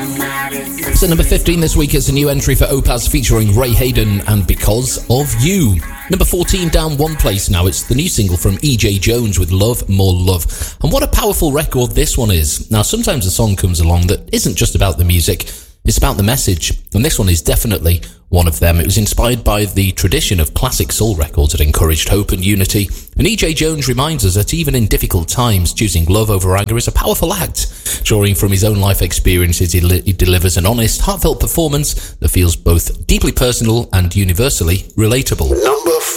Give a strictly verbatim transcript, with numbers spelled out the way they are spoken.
So number fifteen this week is a new entry for Opaz featuring Ray Hayden and Because of You. Number fourteen, down one place now. It's the new single from E J Jones with Love, More Love. And what a powerful record this one is. Now, sometimes a song comes along that isn't just about the music, it's about the message. And this one is definitely one of them. It was inspired by the tradition of classic soul records that encouraged hope and unity. And E J Jones reminds us that even in difficult times, choosing love over anger is a powerful act. Drawing from his own life experiences, he, li- he delivers an honest, heartfelt performance that feels both deeply personal and universally relatable. Number